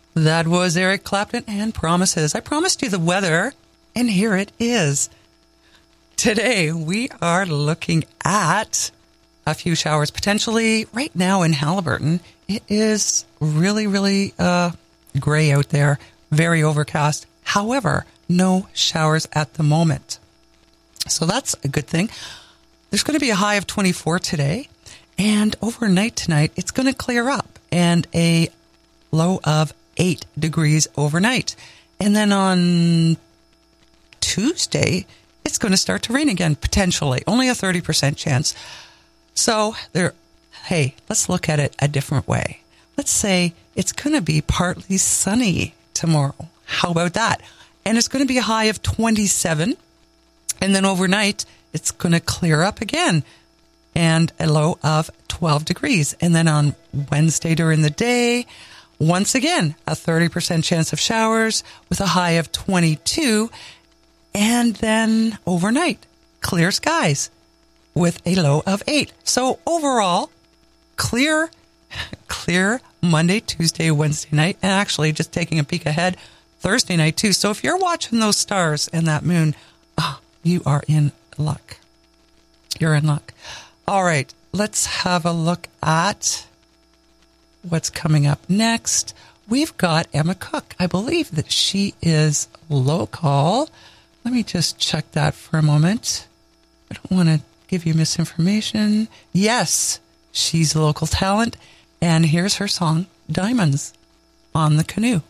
That was Eric Clapton and Promises. I promised you the weather, and here it is. Today, we are looking at a few showers potentially right now in Haliburton. It is really, really gray out there, very overcast. However, no showers at the moment. So that's a good thing. There's going to be a high of 24 today, and overnight tonight, it's going to clear up and a low of 8 degrees overnight. And then on Tuesday, it's going to start to rain again, potentially. Only a 30% chance. So, let's look at it a different way. Let's say it's going to be partly sunny tomorrow. How about that? And it's going to be a high of 27. And then overnight, it's going to clear up again and a low of 12 degrees. And then on Wednesday during the day, once again, a 30% chance of showers with a high of 22. And then overnight, clear skies with a low of 8. So overall, clear Monday, Tuesday, Wednesday night. And actually, just taking a peek ahead, Thursday night too. So if you're watching those stars and that moon, you are in luck. You're in luck. All right, let's have a look at what's coming up next. We've got Emma Cook. I believe that she is local. Let me just check that for a moment. I don't want to give you misinformation. Yes, she's a local talent. And here's her song, Diamonds on the Canoe.